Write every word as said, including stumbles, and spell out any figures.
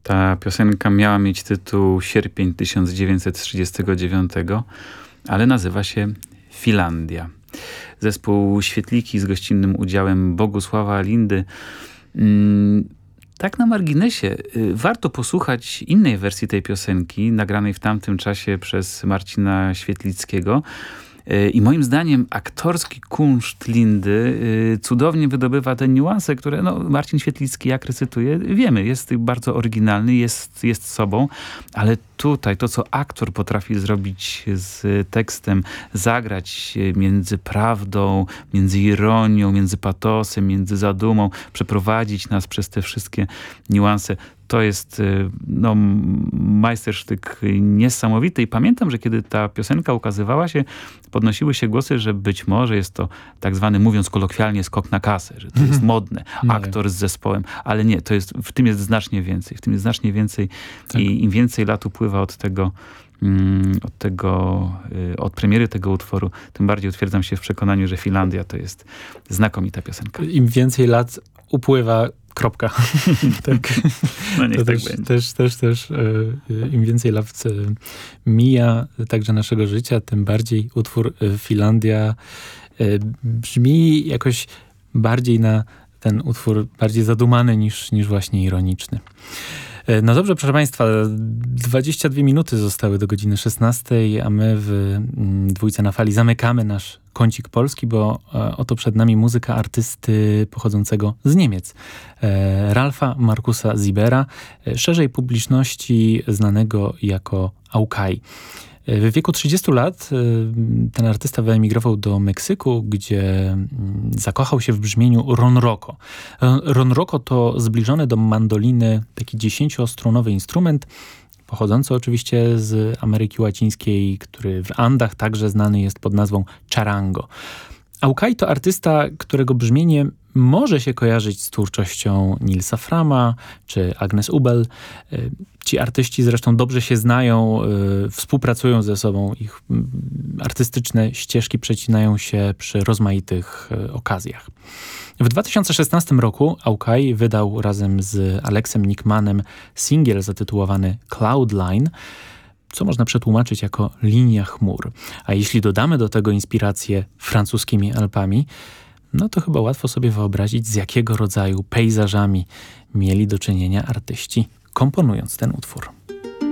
Ta piosenka miała mieć tytuł Sierpień tysiąc dziewięćset trzydziestego dziewiątego, ale nazywa się Filandia. Zespół Świetliki z gościnnym udziałem Bogusława Lindy. Hmm, tak na marginesie, warto posłuchać innej wersji tej piosenki, nagranej w tamtym czasie przez Marcina Świetlickiego. I moim zdaniem aktorski kunszt Lindy cudownie wydobywa te niuanse, które no, Marcin Świetlicki, jak recytuje, wiemy, jest bardzo oryginalny, jest, jest sobą, ale tutaj to, co aktor potrafi zrobić z tekstem, zagrać między prawdą, między ironią, między patosem, między zadumą, przeprowadzić nas przez te wszystkie niuanse, to jest no, majstersztyk niesamowity. I pamiętam, że kiedy ta piosenka ukazywała się, podnosiły się głosy, że być może jest to tak zwany, mówiąc kolokwialnie, skok na kasę, że to jest modne, aktor z zespołem. Ale nie, to jest, w tym jest znacznie więcej. W tym jest znacznie więcej tak. I im więcej lat upływa od tego, od tego, od premiery tego utworu, tym bardziej utwierdzam się w przekonaniu, że Filandia to jest znakomita piosenka. Im więcej lat upływa, kropka. Tak. No niech to tak też, będzie. też, też, też y, im więcej lat y, mija także naszego życia, tym bardziej utwór y, Filandia y, brzmi jakoś bardziej na ten utwór bardziej zadumany niż, niż właśnie ironiczny. No dobrze, proszę Państwa, dwadzieścia dwie minuty zostały do godziny szesnastej, a my w Dwójce na Fali zamykamy nasz kącik polski, bo oto przed nami muzyka artysty pochodzącego z Niemiec. Ralfa Markusa Sibera, szerzej publiczności znanego jako Aukai. W wieku trzydziestu lat ten artysta wyemigrował do Meksyku, gdzie zakochał się w brzmieniu ronroco. Ronroco to zbliżony do mandoliny taki dziesięciostrunowy instrument, pochodzący oczywiście z Ameryki Łacińskiej, który w Andach także znany jest pod nazwą charango. Aukai to artysta, którego brzmienie może się kojarzyć z twórczością Nilsa Frama czy Agnes Ubel. Ci artyści zresztą dobrze się znają, współpracują ze sobą. Ich artystyczne ścieżki przecinają się przy rozmaitych okazjach. W dwa tysiące szesnastym roku Aukai wydał razem z Alexem Nickmanem singiel zatytułowany Cloudline, co można przetłumaczyć jako linia chmur. A jeśli dodamy do tego inspirację francuskimi Alpami, no to chyba łatwo sobie wyobrazić, z jakiego rodzaju pejzażami mieli do czynienia artyści, komponując ten utwór.